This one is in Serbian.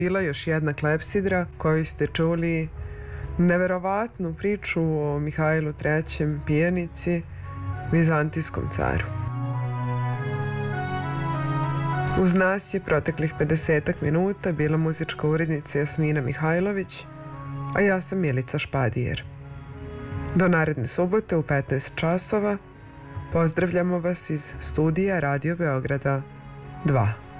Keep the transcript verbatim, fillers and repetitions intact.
Bila još jedna klepsidra koju ste čuli neverovatnu priču o Mihajlu trećem pijanici, vizantijskom caru. Uz nas je proteklih pedesetak minuta bila muzička urednica Jasmina Mihajlović, a ja sam Milica Špadijer. Do naredne subote u petnaest časova pozdravljamo vas iz studija Radio Beograda dva.